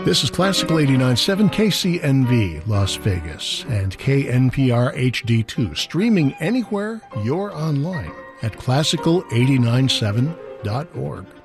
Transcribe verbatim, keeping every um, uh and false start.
This is Classical eighty-nine point seven K C N V Las Vegas and K N P R H D two, streaming anywhere you're online at classical eighty nine seven dot org.